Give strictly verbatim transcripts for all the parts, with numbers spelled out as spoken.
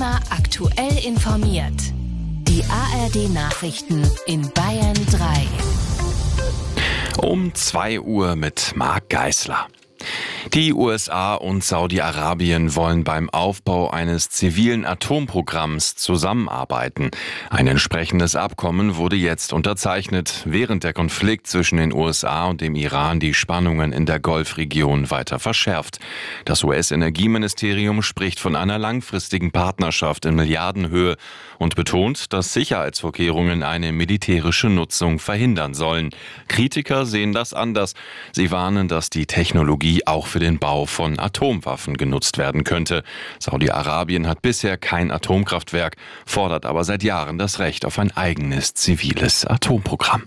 Immer aktuell informiert. Die A R D-Nachrichten in Bayern drei. Um zwei Uhr mit Marc Geisler. Die U S A und Saudi-Arabien wollen beim Aufbau eines zivilen Atomprogramms zusammenarbeiten. Ein entsprechendes Abkommen wurde jetzt unterzeichnet, während der Konflikt zwischen den U S A und dem Iran die Spannungen in der Golfregion weiter verschärft. Das U S-Energieministerium spricht von einer langfristigen Partnerschaft in Milliardenhöhe und betont, dass Sicherheitsvorkehrungen eine militärische Nutzung verhindern sollen. Kritiker sehen das anders. Sie warnen, dass die Technologie auch für den Bau von Atomwaffen genutzt werden könnte. Saudi-Arabien hat bisher kein Atomkraftwerk, fordert aber seit Jahren das Recht auf ein eigenes ziviles Atomprogramm.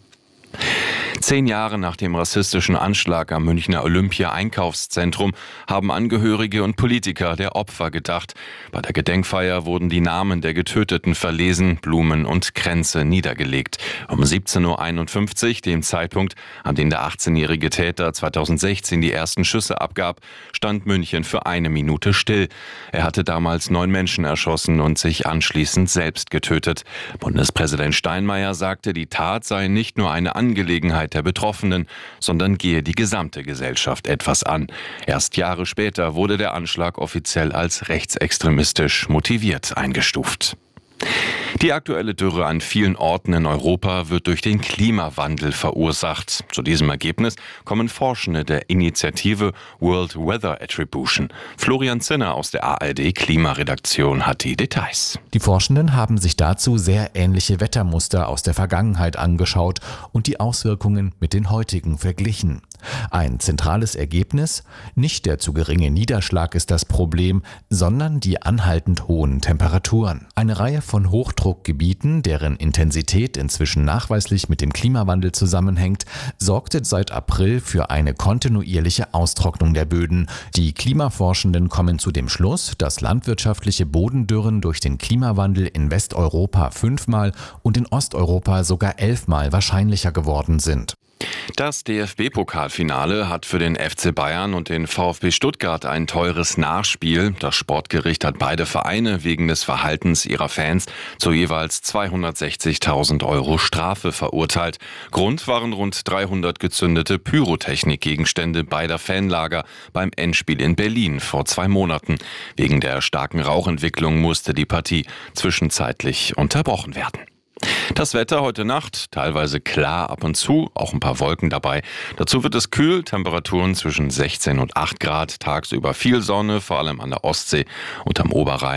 Zehn Jahre nach dem rassistischen Anschlag am Münchner Olympia-Einkaufszentrum haben Angehörige und Politiker der Opfer gedacht. Bei der Gedenkfeier wurden die Namen der Getöteten verlesen, Blumen und Kränze niedergelegt. Um siebzehn Uhr einundfünfzig, dem Zeitpunkt, an dem der achtzehnjährige Täter zweitausendsechzehn die ersten Schüsse abgab, stand München für eine Minute still. Er hatte damals neun Menschen erschossen und sich anschließend selbst getötet. Bundespräsident Steinmeier sagte, die Tat sei nicht nur eine Angelegenheit der Betroffenen, sondern gehe die gesamte Gesellschaft etwas an. Erst Jahre später wurde der Anschlag offiziell als rechtsextremistisch motiviert eingestuft. Die aktuelle Dürre an vielen Orten in Europa wird durch den Klimawandel verursacht. Zu diesem Ergebnis kommen Forschende der Initiative World Weather Attribution. Florian Zinner aus der A R D-Klimaredaktion hat die Details. Die Forschenden haben sich dazu sehr ähnliche Wettermuster aus der Vergangenheit angeschaut und die Auswirkungen mit den heutigen verglichen. Ein zentrales Ergebnis: Nicht der zu geringe Niederschlag ist das Problem, sondern die anhaltend hohen Temperaturen. Eine Reihe von Hochdruckgebieten, deren Intensität inzwischen nachweislich mit dem Klimawandel zusammenhängt, sorgte seit April für eine kontinuierliche Austrocknung der Böden. Die Klimaforschenden kommen zu dem Schluss, dass landwirtschaftliche Bodendürren durch den Klimawandel in Westeuropa fünfmal und in Osteuropa sogar elfmal wahrscheinlicher geworden sind. Das D F B-Pokalfinale hat für den F C Bayern und den VfB Stuttgart ein teures Nachspiel. Das Sportgericht hat beide Vereine wegen des Verhaltens ihrer Fans zu jeweils zweihundertsechzigtausend Euro Strafe verurteilt. Grund waren rund dreihundert gezündete Pyrotechnikgegenstände beider Fanlager beim Endspiel in Berlin vor zwei Monaten. Wegen der starken Rauchentwicklung musste die Partie zwischenzeitlich unterbrochen werden. Das Wetter heute Nacht, teilweise klar ab und zu, auch ein paar Wolken dabei. Dazu wird es kühl, Temperaturen zwischen sechzehn und acht Grad, tagsüber viel Sonne, vor allem an der Ostsee und am Oberrhein.